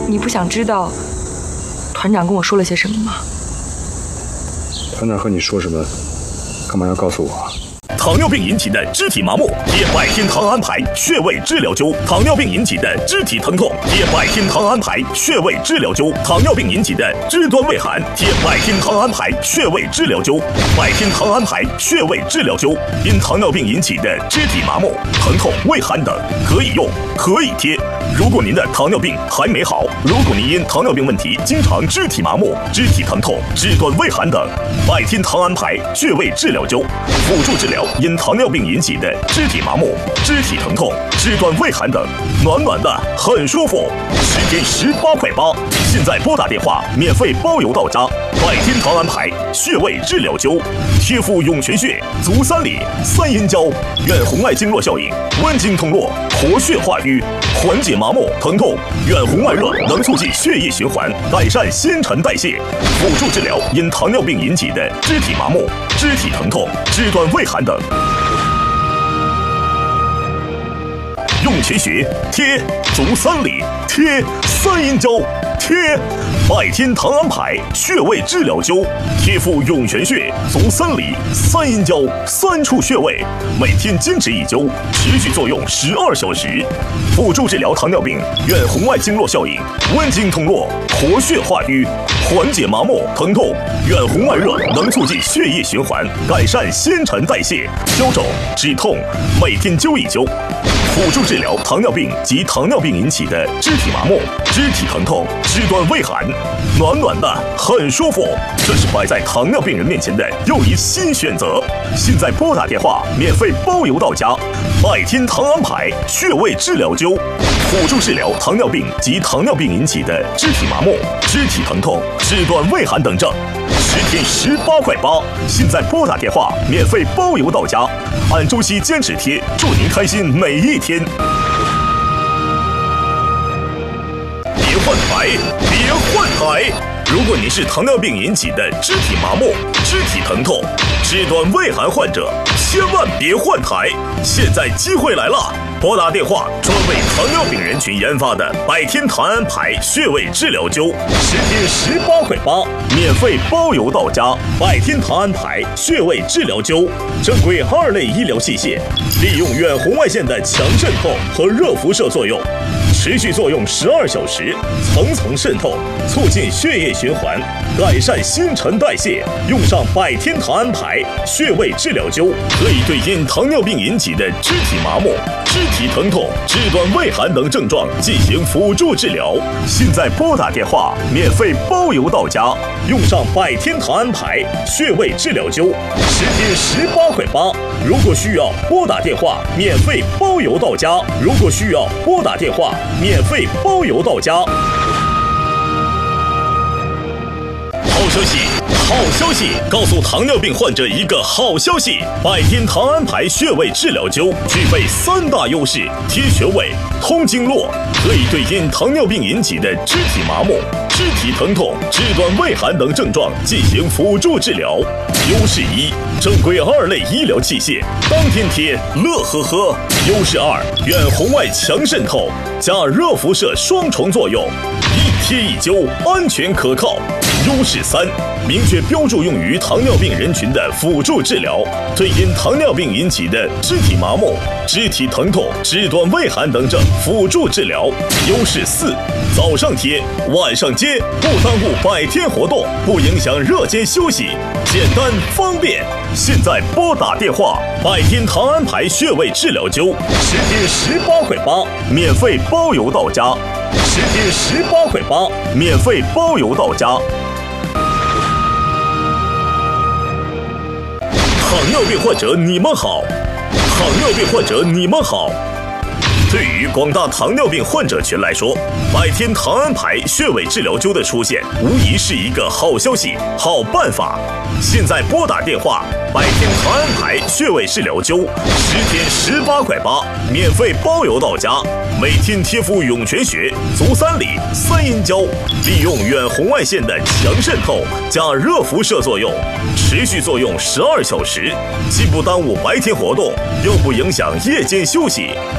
你不想知道团长跟我说了些什么吗？ 团长和你说什么？干嘛要告诉我？ 糖尿病引起的肢体麻木，贴百天糖安牌穴位治疗灸；糖尿病引起的肢体疼痛，贴百天糖安牌穴位治疗灸；糖尿病引起的肢端畏寒，贴百天糖安牌穴位治疗灸。百天糖安牌穴位治疗灸，因糖尿病引起的肢体麻木、疼痛、畏寒等，可以用，可以贴。如果您的糖尿病还没好，如果您因糖尿病问题经常肢体麻木、肢体疼痛、肢端畏寒等，百天糖安牌穴位治疗灸，辅助治疗因糖尿病引起的肢体麻木、肢体疼痛、肢端畏寒等，暖暖的很舒服，10天18块8，现在拨打电话免费包邮到家。百天糖安牌穴位治疗灸，贴敷涌泉穴、足三里、三阴交，远红外经络效应，温经通络，活血化瘀，缓解麻木疼痛。远红外热能促进血液循环，改善新陈代谢，辅助治疗因糖尿病引起的肢体麻木、肢体疼痛、肢端畏寒等。涌泉穴贴，足三里贴，三阴交贴，百天糖安牌穴位治疗灸，贴敷涌泉穴、足三里、三阴交3处穴位，每天坚持1灸，持续作用12小时，辅助治疗糖尿病远红外经络效应，温经通络，活血化瘀，缓解麻木疼痛。远红外热能促进血液循环，改善新陈代谢，消肿止痛，每天灸1灸。辅助治疗糖尿病及糖尿病引起的肢体麻木、肢体疼痛、肢端畏寒，暖暖的很舒服。这是摆在糖尿病人面前的又一新选择。现在拨打电话，免费包邮到家。百天糖安牌穴位治疗灸，辅助治疗糖尿病及糖尿病引起的肢体麻木、肢体疼痛、肢端畏寒等症。10天18块8，现在拨打电话，免费包邮到家。按周期坚持贴，祝您开心每一天。别换台，别换台！如果您是糖尿病引起的肢体麻木、肢体疼痛、肢端畏寒患者，千万别换台！现在机会来了！拨打电话，专为糖尿病人群研发的百天糖安牌穴位治疗灸，10天18块8，免费包邮到家。百天糖安牌穴位治疗灸，正规2类医疗器械，利用远红外线的强渗透和热辐射作用，持续作用12小时，层层渗透，促进血液循环，改善新陈代谢。用上百天糖安牌穴位治疗灸，可以对因糖尿病引起的肢体麻木、肢体疼痛、肢端畏寒等症状进行辅助治疗。现在拨打电话，免费包邮到家。用上百天糖安牌穴位治疗灸，10天18块8。如果需要，拨打电话，免费包邮到家。如果需要，拨打电话，免费包邮到家。好消息！好消息！告诉糖尿病患者一个好消息：百天糖安牌穴位治疗灸具备3大优势：贴穴位、通经络，可以对因糖尿病引起的肢体麻木、肢体疼痛、肢端畏寒等症状进行辅助治疗。优势1：正规2类医疗器械，当天贴，乐呵呵。优势2：远红外强渗透加热辐射双重作用，一贴一灸，安全可靠。优势3：明确标注用于糖尿病人群的辅助治疗，对因糖尿病引起的肢体麻木、肢体疼痛、肢端畏寒等症辅助治疗。优势4：早上贴，晚上接，不耽误百天活动，不影响热间休息，简单方便。现在拨打电话，百天糖安牌穴位治疗灸，10天18块8，免费包邮到家。10天18块8，免费包邮到家。糖尿病患者你们好，糖尿病患者你们好。对于广大糖尿病患者群来说，百天糖安牌穴位治疗灸的出现，无疑是一个好消息、好办法。现在拨打电话，百天糖安牌穴位治疗灸，10天18块8，免费包邮到家。每天贴敷涌泉穴、足三里、三阴交，利用远红外线的强渗透加热辐射作用，持续作用12小时，既不耽误白天活动，又不影响夜间休息。